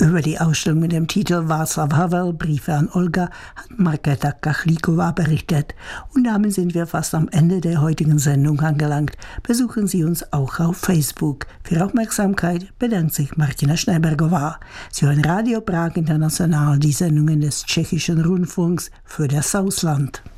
Über die Ausstellung mit dem Titel Václav Havel, Briefe an Olga, hat Markéta Kachlíková berichtet. Und damit sind wir fast am Ende der heutigen Sendung angelangt. Besuchen Sie uns auch auf Facebook. Für Aufmerksamkeit bedankt sich Martina Schneibergová. Sie hören Radio Prag International, die Sendungen des Tschechischen Rundfunks für das Ausland.